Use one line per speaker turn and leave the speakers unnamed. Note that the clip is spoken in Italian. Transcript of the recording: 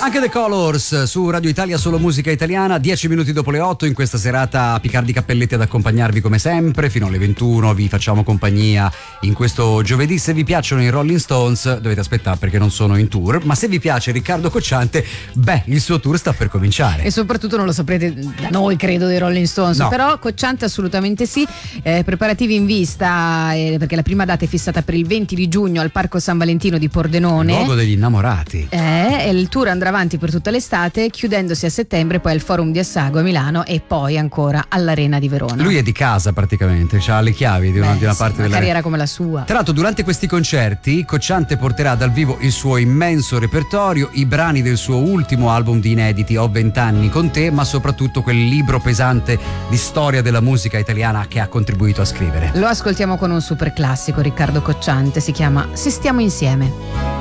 Anche The Colors su Radio Italia, solo musica italiana, 10 minuti dopo le 8 in questa serata. Picardi Cappelletti ad accompagnarvi come sempre fino alle 21, vi facciamo compagnia in questo giovedì. Se vi piacciono i Rolling Stones dovete aspettare perché non sono in tour, ma se vi piace Riccardo Cocciante, beh, il suo tour sta per cominciare.
E soprattutto non lo saprete da noi, credo, dei Rolling Stones, no. Però Cocciante assolutamente sì. Preparativi in vista, perché la prima data è fissata per il 20 di giugno al Parco San Valentino di Pordenone,
luogo degli innamorati.
E il tour andrà avanti per tutta l'estate, chiudendosi a settembre poi al Forum di Assago a Milano e poi ancora all'Arena di Verona.
Lui è di casa praticamente, ha le chiavi di una parte della
carriera come la sua.
Tra l'altro, durante questi concerti Cocciante porterà dal vivo il suo immenso repertorio, i brani del suo ultimo album di inediti Ho 20 anni con te, ma soprattutto quel libro pesante di storia della musica italiana che ha contribuito a scrivere.
Lo ascoltiamo con un super classico, Riccardo Cocciante, si chiama Se stiamo insieme.